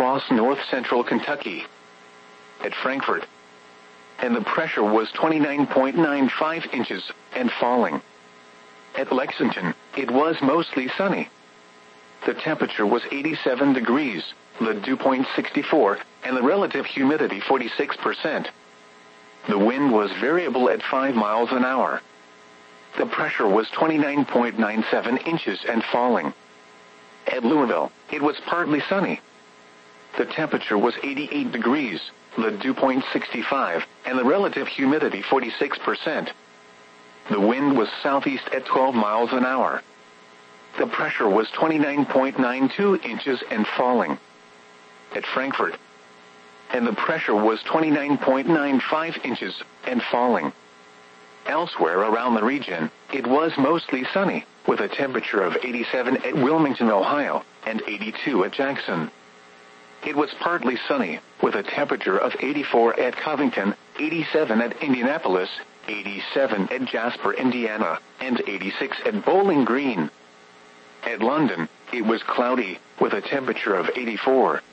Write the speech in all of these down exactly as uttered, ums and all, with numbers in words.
across north-central Kentucky. At Frankfort, and the pressure was twenty-nine point nine five inches and falling. At Lexington, it was mostly sunny. The temperature was eighty-seven degrees, the dew point sixty-four, and the relative humidity forty-six percent. The wind was variable at five miles an hour. The pressure was twenty-nine point nine seven inches and falling. At Louisville, it was partly sunny. The temperature was eighty-eight degrees, the dew point sixty-five, and the relative humidity forty-six percent. The wind was southeast at twelve miles an hour. The pressure was twenty-nine point nine two inches and falling. At Frankfort, and the pressure was twenty-nine point nine five inches and falling. Elsewhere around the region, it was mostly sunny, with a temperature of eighty-seven at Wilmington, Ohio, and eighty-two at Jackson. It was partly sunny, with a temperature of eighty-four at Covington, eighty-seven at Indianapolis, eighty-seven at Jasper, Indiana, and eighty-six at Bowling Green. At London, it was cloudy, with a temperature of eighty-four.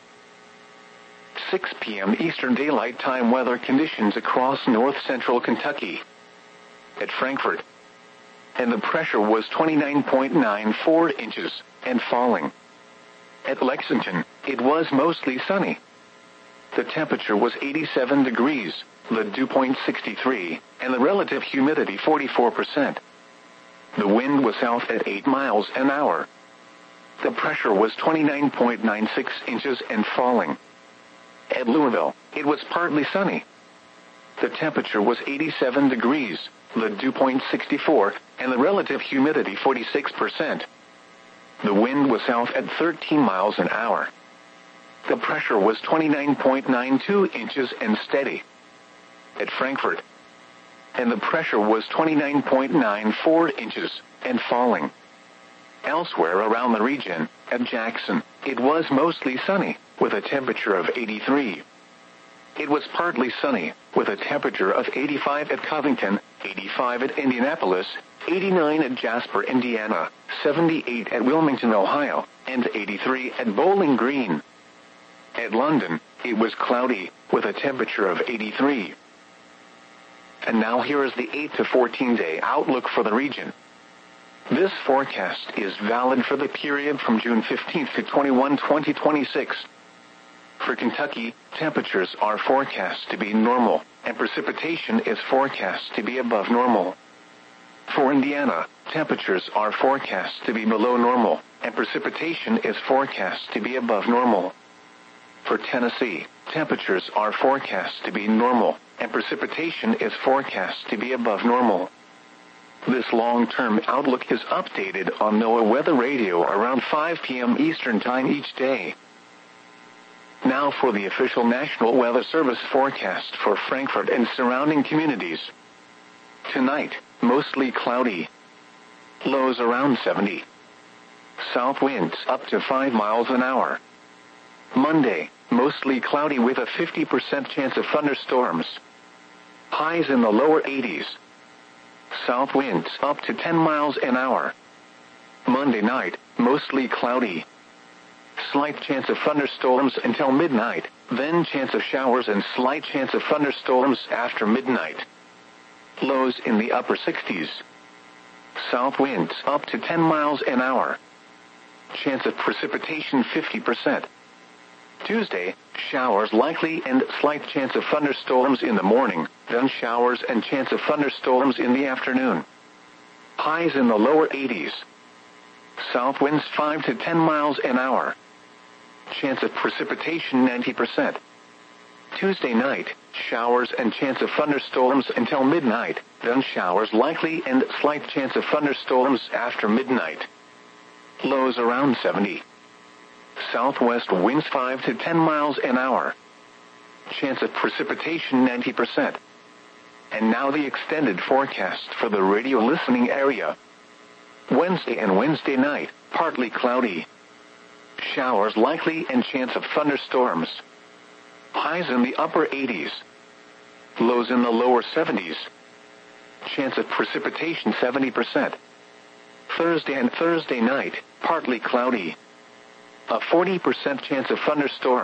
six p m Eastern Daylight Time weather conditions across north-central Kentucky. At Frankfort, and the pressure was twenty-nine point nine four inches and falling. At Lexington, it was mostly sunny. The temperature was eighty-seven degrees, the dew point sixty-three, and the relative humidity forty-four percent. The wind was south at eight miles an hour. The pressure was twenty-nine point nine six inches and falling. At Louisville, it was partly sunny. The temperature was eighty-seven degrees, the dew point sixty-four, and the relative humidity forty-six percent. The wind was south at thirteen miles an hour. The pressure was twenty-nine point nine two inches and steady. At Frankfort, and the pressure was twenty-nine point nine four inches and falling. Elsewhere around the region, at Jackson, it was mostly sunny, with a temperature of eighty-three. It was partly sunny, with a temperature of eighty-five at Covington, eighty-five at Indianapolis, eighty-nine at Jasper, Indiana, seventy-eight at Wilmington, Ohio, and eighty-three at Bowling Green. At London, it was cloudy, with a temperature of eighty-three. And now here is the eight to fourteen day outlook for the region. This forecast is valid for the period from June fifteenth to twenty-first, twenty twenty-six. For Kentucky, temperatures are forecast to be normal, and precipitation is forecast to be above normal. For Indiana, temperatures are forecast to be below normal, and precipitation is forecast to be above normal. For Tennessee, temperatures are forecast to be normal, and precipitation is forecast to be above normal. This long-term outlook is updated on NOAA Weather Radio around five p m Eastern Time each day. Now for the official National Weather Service forecast for Frankfort and surrounding communities. Tonight, mostly cloudy. Lows around seventy. South winds up to five miles an hour. Monday, mostly cloudy with a fifty percent chance of thunderstorms. Highs in the lower eighties. South winds up to ten miles an hour. Monday night, mostly cloudy. Slight chance of thunderstorms until midnight, then chance of showers and slight chance of thunderstorms after midnight. Lows in the upper sixties. South winds up to ten miles an hour. Chance of precipitation fifty percent. Tuesday, showers likely and slight chance of thunderstorms in the morning, then showers and chance of thunderstorms in the afternoon. Highs in the lower eighties. South winds five to ten miles an hour. Chance of precipitation ninety percent. Tuesday night, showers and chance of thunderstorms until midnight, then showers likely and slight chance of thunderstorms after midnight. Lows around seventy. Southwest winds five to ten miles an hour. Chance of precipitation ninety percent. And now the extended forecast for the radio listening area. Wednesday and Wednesday night, partly cloudy. Showers likely and chance of thunderstorms. Highs in the upper eighties. Lows in the lower seventies. Chance of precipitation seventy percent. Thursday and Thursday night, partly cloudy. A forty percent chance of thunderstorms.